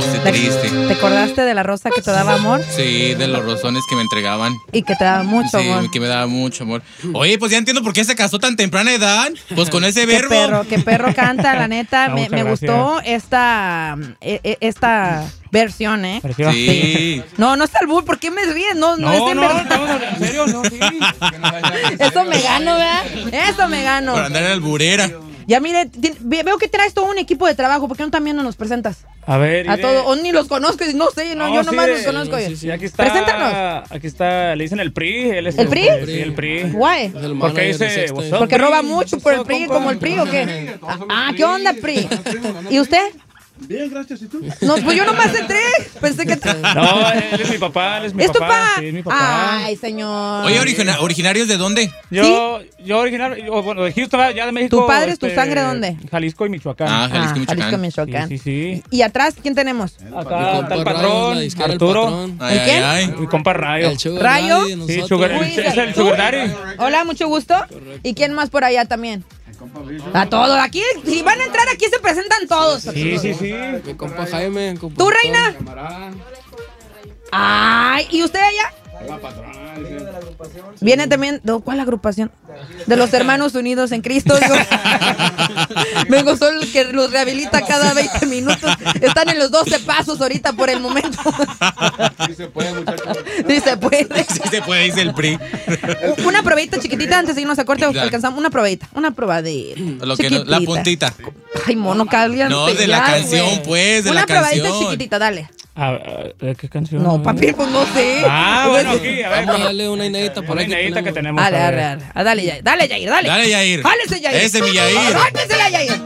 triste. ¿Te acordaste de la rosa que te daba amor? Sí, de los rosones que me entregaban. Y que te daba mucho amor. Sí, que me daba mucho amor. Oye, pues ya entiendo por qué se casó tan temprana edad. Pues con ese verbo. Qué perro canta, la neta. Me Muchas gustó esta versión, ¿eh? Sí. No es albur, ¿por qué me ríes? No es en verdad. estamos hablando en serio, no, sí. Eso me gano, ¿verdad? Eso me gano. Por andar en alburera. Ya mire, veo que traes todo un equipo de trabajo. ¿Por qué no también no nos presentas? A ver. A todos, o ni los conozco, no sé, yo nomás los conozco. Sí, aquí está. Preséntanos. Aquí está, le dicen el PRI. Él es ¿El PRI? Sí, el PRI. Guay. Porque dice, Porque roba mucho por el PRI, como el PRI, ¿o qué? ¿Qué onda, PRI? ¿Y usted? Bien, gracias. ¿Y tú? No, pues yo nomás entré. Pensé que... No, él es mi papá, ¿Es tu papá? Sí, es mi papá. Ay, señor. Oye, ¿originarios de dónde? Yo bueno, de Houston, ya de México. ¿Tu padre es tu sangre dónde? Jalisco y Michoacán. Jalisco, Michoacán. Sí. ¿Y atrás quién tenemos? Acá está el patrón, Arturo. Ay, quién? ay. Mi compa Rayo. ¿Rayo? Sí, es el ¿Tú? Sugar Daddy. Hola, mucho gusto. ¿Y quién más por allá también? A todos. Aquí, si van a entrar, aquí se presentan todos. Sí. Mi compa Jaime. ¿Tú, Reina? Ay, ¿y usted allá? Viene también, ¿cuál agrupación? De los Hermanos Unidos en Cristo. Vengo solo el que los rehabilita cada 20 minutos. Están en los 12 pasos ahorita por el momento. Sí se puede, muchachos. Sí se puede. Sí se puede, dice el PRI. Una probadita chiquitita antes de irnos a corte. Alcanzamos una probadita. Una probadita. La puntita. Ay, mono, caliente. No, de la canción, pues, de la canción. Una probadita chiquitita, dale. ¿Qué canción? No, papi, pues no sé. Bueno, aquí, a ver. Vamos a darle una inédita por Una ahí. inédita que tenemos. Dale, Yair, dale. Dale, Yair. Jálese, Yair. Ese, mi Yair. Jálese, Yair.